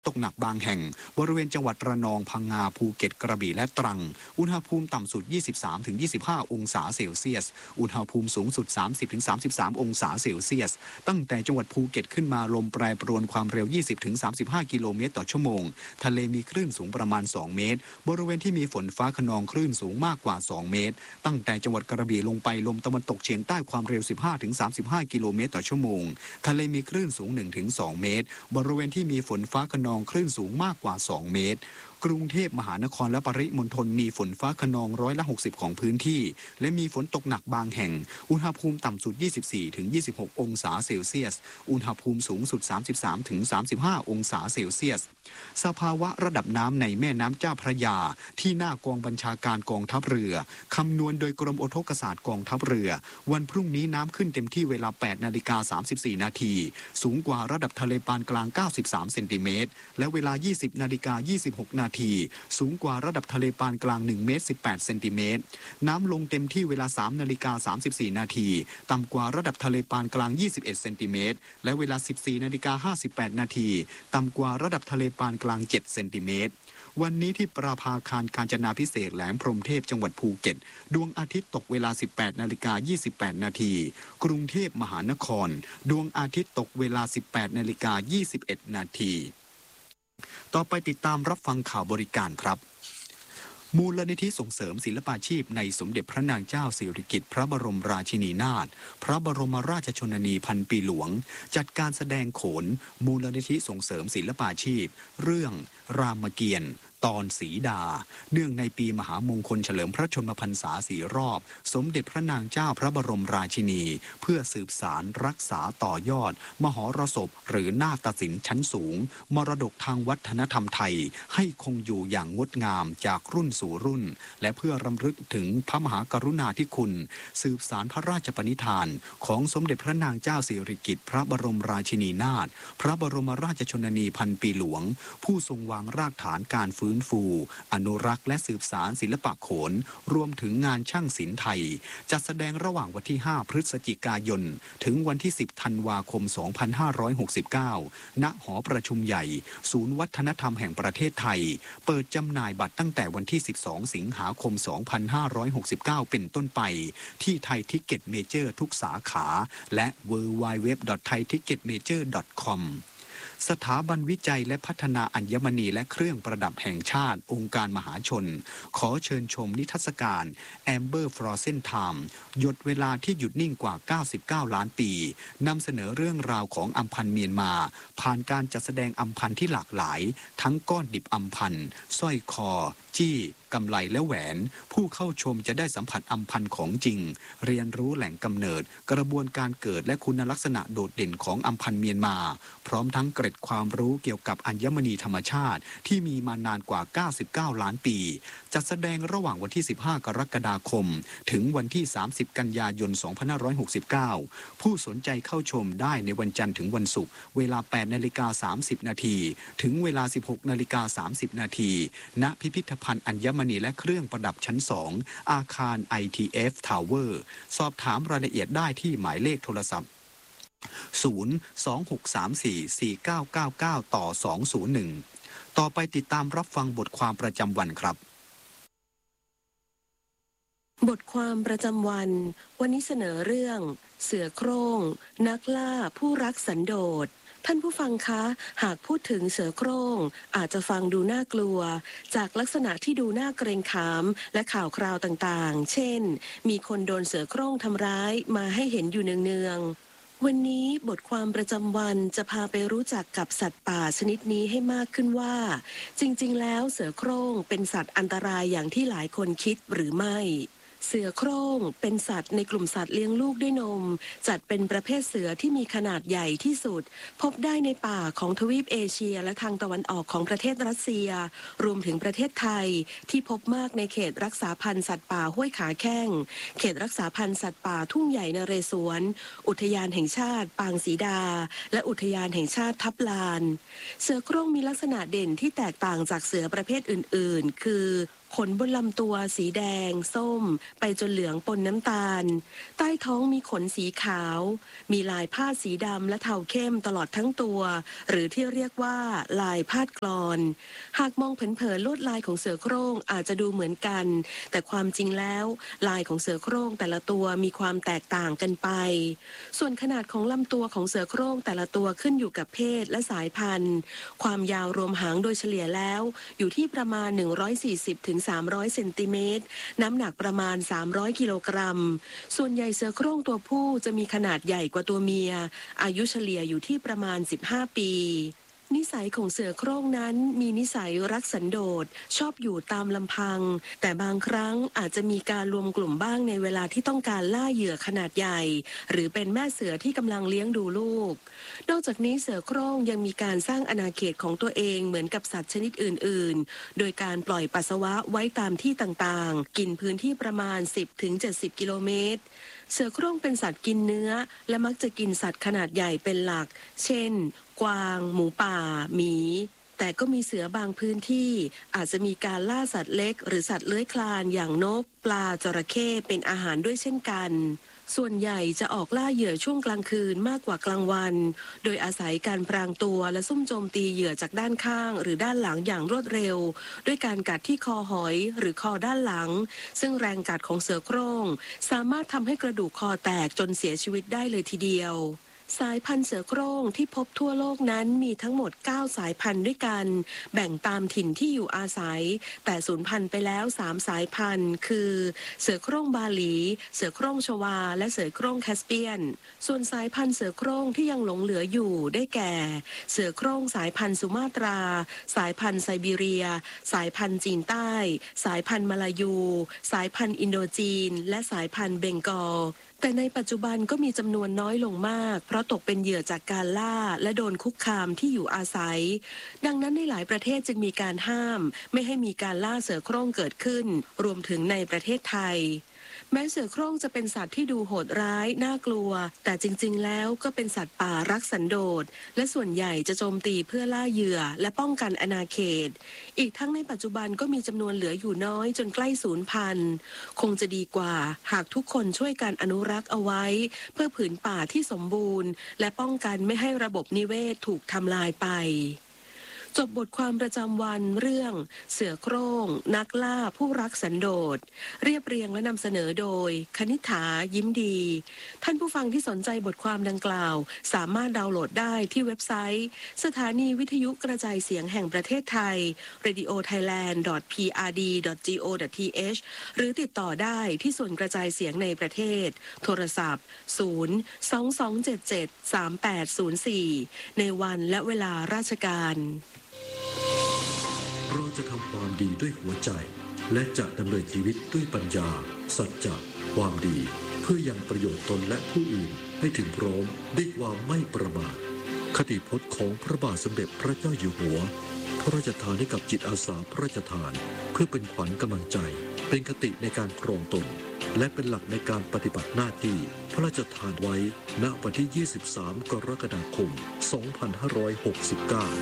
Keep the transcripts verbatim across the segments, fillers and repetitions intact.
ตกหนักบางแห่งบริเวณจังหวัดระนองพังงาภูเก็ตกระบี่และตรังอุณหภูมิต่ำสุด ยี่สิบสามถึงยี่สิบห้า องศาเซลเซียสอุณหภูมิสูงสุด สามสิบถึงสามสิบสาม องศาเซลเซียสตั้งแต่จังหวัดภูเก็ตขึ้นมาลมแปรปรวนความเร็ว ยี่สิบถึงสามสิบห้า กิโลเมตรต่อชั่วโมงทะเลมีคลื่นสูงประมาณ สอง เมตรบริเวณที่มีฝนฟ้าคะนองคลื่นสูงมากกว่า สอง เมตรตั้งแต่จังหวัดกระบี่ลงไปลมตะวันตกเฉียงใต้ความเร็ว สิบห้าถึงสามสิบห้า กิโลเมตรต่อชั่วโมงทะเลมีคลื่นสูง หนึ่งถึงสอง เมตรบริเวณที่มีฝนฟ้าคะนองคลื่นสูงมากกว่า สอง เมตรกรุงเทพมหานครและปริมณฑลมีฝนฟ้าคะนองร้อยละหกสิบของพื้นที่และมีฝนตกหนักบางแห่งอุณหภูมิต่ำสุด ยี่สิบสี่ถึงยี่สิบหก องศาเซลเซียสอุณหภูมิสูงสุด สามสิบสามถึงสามสิบห้า องศาเซลเซียสสภาวะระดับน้ำในแม่น้ำเจ้าพระยาที่หน้ากองบัญชาการกองทัพเรือคำนวณโดยกรมอุทกศาสตร์กองทัพเรือวันพรุ่งนี้น้ำขึ้นเต็มที่เวลา แปดนาฬิกาสามสิบสี่ นาทีสูงกว่าระดับทะเลปานกลาง เก้าสิบสาม เซนติเมตรและเวลา ยี่สิบนาฬิกายี่สิบหก นาทีสูงกว่าระดับทะเลปานกลาง หนึ่ง เมตร สิบแปด เซนติเมตรน้ำลงเต็มที่เวลา สามนาฬิกาสามสิบสี่ นาทีต่ำกว่าระดับทะเลปานกลาง ยี่สิบเอ็ด เซนติเมตรและเวลา สิบสี่นาฬิกาห้าสิบแปด นาทีต่ำกว่าระดับทะเลปานกลาง เจ็ด เซนติเมตรวันนี้ที่ประภาคารกาญจนาภิเษกแหลมพรหมเทพจังหวัดภูเก็ตดวงอาทิตย์ตกเวลา สิบแปดนาฬิกายี่สิบแปด นาทีกรุงเทพมหานครดวงอาทิตย์ตกเวลา สิบแปดนาฬิกายี่สิบเอ็ด นาทีต่อไปติดตามรับฟังข่าวบริการครับมูลนิธิส่งเสริมศิลปาชีพในสมเด็จพระนางเจ้าสิริกิติ์พระบรมราชินีนาถพระบรมราชชนนีพันปีหลวงจัดการแสดงโขนมูลนิธิส่งเสริมศิลปาชีพเรื่องรามเกียรติ์ตอนสีดาเนื่องในปีมหามงคลเฉลิมพระชนมพรรษาสี่รอบสมเด็จพระนางเจ้าพระบรมราชินีเพื่อสืบสารรักษาต่อยอดมหรสพหรือนาฏศิลป์ชั้นสูงมรดกทางวัฒนธรรมไทยให้คงอยู่อย่างงดงามจากรุ่นสู่รุ่นและเพื่อรำลึกถึงพระมหากรุณาธิคุณสืบสารพระราชปณิธานของสมเด็จพระนางเจ้าสิริกิติ์พระบรมราชินีนาถพระบรมราชชนนีพันปีหลวงผู้ทรงวางรากฐานการฟื้นฟูอนุรักษ์และสืบสารศิลปะโขนรวมถึงงานช่างศิลป์ไทยจัดแสดงระหว่างวันที่ห้าพฤศจิกายนถึงวันที่สิบธันวาคมสองพันห้าร้อยหกสิบเก้าณหอประชุมใหญ่ศูนย์วัฒนธรรมแห่งประเทศไทยเปิดจำหน่ายบัตรตั้งแต่วันที่สิบสองสิงหาคมสองพันห้าร้อยหกสิบเก้าเป็นต้นไปที่ไทยทิกเก็ตเมเจอร์ทุกสาขาและ ดับเบิลยู ดับเบิลยู ดับเบิลยู ดอท ไทยทิกเก็ตเมเจอร์ ดอท คอมสถาบันวิจัยและพัฒนาอัญมณีและเครื่องประดับแห่งชาติองค์การมหาชนขอเชิญชมนิทรรศการ Amber Frozen Time หยดเวลาที่หยุดนิ่งกว่าเก้าสิบเก้าล้านปีนำเสนอเรื่องราวของอัมพันธ์เมียนมาผ่านการจัดแสดงอัมพันธ์ที่หลากหลายทั้งก้อนดิบอัมพันธ์สร้อยคอจี้กำไลและแหวนผู้เข้าชมจะได้สัมผัสอัมพันธ์ของจริงเรียนรู้แหล่งกำเนิดกระบวนการเกิดและคุณลักษณะโดดเด่นของอัมพันธ์เมียนมาพร้อมทั้งเกร็ดความรู้เกี่ยวกับอัญมณีธรรมชาติที่มีมานานกว่าเก้าสิบเก้าล้านปีจัดแสดงระหว่างวันที่สิบห้ากรกฎาคมถึงวันที่สามสิบกันยายนสองพันห้าร้อยหกสิบเก้าผู้สนใจเข้าชมได้ในวันจันทร์ถึงวันศุกร์เวลา แปดนาฬิกาสามสิบ นาทีถึงเวลา สิบหกนาฬิกาสามสิบ นาทีณพิพิธภัณฑ์อัญมณีและเครื่องประดับชั้นสองอาคาร ไอ ที เอฟ Tower สอบถามรายละเอียดได้ที่หมายเลขโทรศัพท์ศูนย์ สอง หก สาม สี่ สี่ เก้า เก้า เก้า ต่อ สอง ศูนย์ หนึ่งต่อไปติดตามรับฟังบทความประจำวันครับบทความประจำวันวันนี้เสนอเรื่องเสือโคร่งนักล่าผู้รักสันโดษท่านผู้ฟังคะหากพูดถึงเสือโคร่งอาจจะฟังดูน่ากลัวจากลักษณะที่ดูน่าเกรงขามและข่าวคราวต่างๆเช่นมีคนโดนเสือโคร่งทำร้ายมาให้เห็นอยู่เนืองๆวันนี้บทความประจำวันจะพาไปรู้จักกับสัตว์ป่าชนิดนี้ให้มากขึ้นว่าจริงๆแล้วเสือโคร่งเป็นสัตว์อันตรายอย่างที่หลายคนคิดหรือไม่เสือโคร่งเป็นสัตว์ในกลุ่มสัตว์เลี้ยงลูกด้วยนมจัดเป็นประเภทเสือที่มีขนาดใหญ่ที่สุดพบได้ในป่าของทวีปเอเชียและทางตะวันออกของประเทศรัสเซียรวมถึงประเทศไทยที่พบมากในเขตรักษาพันธุ์สัตว์ป่าห้วยขาแข้งเขตรักษาพันธุ์สัตว์ป่าทุ่งใหญ่นเรศวรอุทยานแห่งชาติปางศรีดาและอุทยานแห่งชาติทับลานเสือโคร่งมีลักษณะเด่นที่แตกต่างจากเสือประเภทอื่นๆคือขนบนลำตัวสีแดงส้มไปจนเหลืองปนน้ำตาลใต้ท้องมีขนสีขาวมีลายพาดสีดำและเทาเข้มตลอดทั้งตัวหรือที่เรียกว่าลายพาดกลอนหากมองเผินๆลวดลายของเสือโคร่งอาจจะดูเหมือนกันแต่ความจริงแล้วลายของเสือโคร่งแต่ละตัวมีความแตกต่างกันไปส่วนขนาดของลำตัวของเสือโคร่งแต่ละตัวขึ้นอยู่กับเพศและสายพันธุ์ความยาวรวมหางโดยเฉลี่ยแล้วอยู่ที่ประมาณหนึ่งร้อยสี่สิบถึงสามร้อยเซนติเมตรน้ำหนักประมาณสามร้อยกิโลกรัมส่วนใหญ่เสือโคร่งตัวผู้จะมีขนาดใหญ่กว่าตัวเมียอายุเฉลี่ยอยู่ที่ประมาณสิบห้าปีนิสัยของเสือโคร่งนั้นมีนิสัยรักสันโดษชอบอยู่ตามลำพังแต่บางครั้งอาจจะมีการรวมกลุ่มบ้างในเวลาที่ต้องการล่าเหยื่อขนาดใหญ่หรือเป็นแม่เสือที่กำลังเลี้ยงดูลูกนอกจากนี้เสือโคร่งยังมีการสร้างอาณาเขตของตัวเองเหมือนกับสัตว์ชนิดอื่นๆโดยการปล่อยปัสสาวะไว้ตามที่ต่างๆกินพื้นที่ประมาณ สิบถึงเจ็ดสิบ กิโลเมตรเสือโคร่งเป็นสัตว์กินเนื้อและมักจะกินสัตว์ขนาดใหญ่เป็นหลักเช่นกวางหมูป่าหมีแต่ก็มีเสือบางพื้นที่อาจจะมีการล่าสัตว์เล็กหรือสัตว์เลื้อยคลานอย่างนกปลาจระเข้เป็นอาหารด้วยเช่นกันส่วนใหญ่จะออกล่าเหยื่อช่วงกลางคืนมากกว่ากลางวันโดยอาศัยการพรางตัวและซุ่มโจมตีเหยื่อจากด้านข้างหรือด้านหลังอย่างรวดเร็วด้วยการกัดที่คอหอยหรือคอด้านหลังซึ่งแรงกัดของเสือโคร่งสามารถทำให้กระดูกคอแตกจนเสียชีวิตได้เลยทีเดียวสายพันธุ์เสือโคร่งที่พบทั่วโลกนั้นมีทั้งหมดเก้าสายพันธุ์ด้วยกันแบ่งตามถิ่นที่อยู่อาศัยแต่สูญพันธุ์ไปแล้วสามสายพันธุ์คือเสือโคร่งบาหลีเสือโคร่งชวาและเสือโคร่งแคสเปียนส่วนสายพันธุ์เสือโคร่งที่ยังหลงเหลืออยู่ได้แก่เสือโคร่งสายพันธุ์สุมาตราสายพันธุ์ไซบีเรียสายพันธุ์จีนใต้สายพันธุ์มาลายูสายพันธุ์อินโดจีนและสายพันธุ์เบงกอลแต่ในปัจจุบันก็มีจำนวนน้อยลงมากเพราะตกเป็นเหยื่อจากการล่าและโดนคุกคามที่อยู่อาศัยดังนั้นในหลายประเทศจึงมีการห้ามไม่ให้มีการล่าเสือโคร่งเกิดขึ้นรวมถึงในประเทศไทยแม้เสือโคร่งจะเป็นสัตว์ที่ดูโหดร้ายน่ากลัวแต่จริงๆแล้วก็เป็นสัตว์ป่ารักสันโดษและส่วนใหญ่จะโจมตีเพื่อล่าเหยื่อและป้องกันอาณาเขตอีกทั้งในปัจจุบันก็มีจำนวนเหลืออยู่น้อยจนใกล้สูญพันธุ์คงจะดีกว่าหากทุกคนช่วยกันอนุรักษ์เอาไว้เพื่อผืนป่าที่สมบูรณ์และป้องกันไม่ให้ระบบนิเวศถูกทำลายไปจบบทความประจำวันเรื่องเสือโคร่งนักล่าผู้รักสันโดษเรียบเรียงและนำเสนอโดยคณิษฐายิ้มดีท่านผู้ฟังที่สนใจบทความดังกล่าวสามารถดาวน์โหลดได้ที่เว็บไซต์สถานีวิทยุกระจายเสียงแห่งประเทศไทย เรดิโอไทยแลนด์ ดอท พี อาร์ ดี ดอท จี โอ ดอท ที เอช หรือติดต่อได้ที่ส่วนกระจายเสียงในประเทศโทรศัพท์ศูนย์ สอง สอง เจ็ด เจ็ด สาม แปด ศูนย์ สี่ในวันและเวลาราชการเราจะทำความดีด้วยหัวใจและจะดำเนินชีวิตด้วยปัญญาสัจจะความดีเพื่อยังประโยชน์ตนและผู้อื่นให้ถึงพร้อมด้วยความไม่ประมาทคติพจน์ของพระบาทสมเด็จพระเจ้าอยู่หัวพระราชทานให้กับจิตอาสาพระราชทานเพื่อเป็นขวัญกำลังใจเป็นคติในการครองตนและเป็นหลักในการปฏิบัติหน้าที่พระราชทานไว้ณวันที่ยี่สิบสามกรกฎาคมสองพันห้าร้อยหกสิบเก้า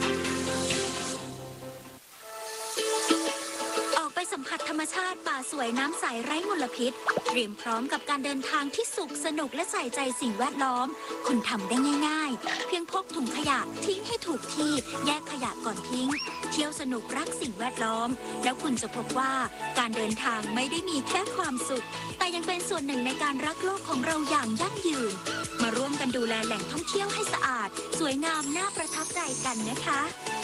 สัมผัสธรรมชาติป่าสวยน้ำใสไร้มลพิษเตรียมพร้อมกับการเดินทางที่สุขสนุกและใส่ใจสิ่งแวดล้อมคุณทำได้ง่ายๆเพียงพกถุงขยะทิ้งให้ถูกที่แยกขยะก่อนทิ้งเที่ยวสนุกรักสิ่งแวดล้อมแล้วคุณจะพบว่าการเดินทางไม่ได้มีแค่ความสุขแต่ยังเป็นส่วนหนึ่งในการรักโลกของเราอย่างยั่งยืนมาร่วมกันดูแลแหล่งท่องเที่ยวให้สะอาดสวยงามน่าประทับใจกันนะคะ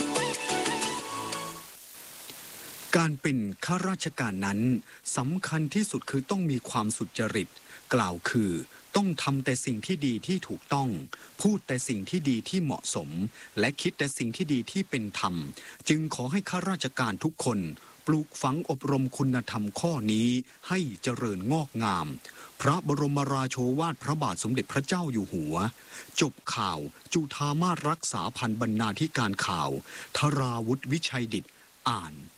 การเป็นข้าราชการนั้นสำคัญที่สุดคือต้องมีความสุจริตกล่าวคือต้องทำแต่สิ่งที่ดีที่ถูกต้องพูดแต่สิ่งที่ดีที่เหมาะสมและคิดแต่สิ่งที่ดีที่เป็นธรรมจึงขอให้ข้าราชการทุกคนปลูกฝังอบรมคุณธรรมข้อนี้ให้เจริญงอกงามพระบรมราโชวาทพระบาทสมเด็จพระเจ้าอยู่หัวจบข่าวจุฑามาสรักษาพันธ์บรรณาธิการข่าวธราวุฒิวิชัยดิษฐ์อ่าน